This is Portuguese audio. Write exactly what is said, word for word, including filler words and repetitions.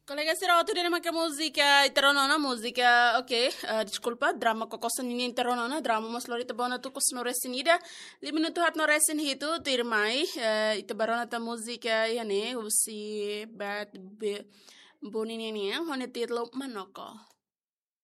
Colega Sira, outro dia que música, iteronona música, ok, uh, desculpa, drama ko kosan ini iteronona, drama mas lori tabona tu kos noresin ida, li minuto hat noresin hitu, tirmai, uh, itabarona ta música, yani, usi, bat, bonini ni, hone titlo manoko.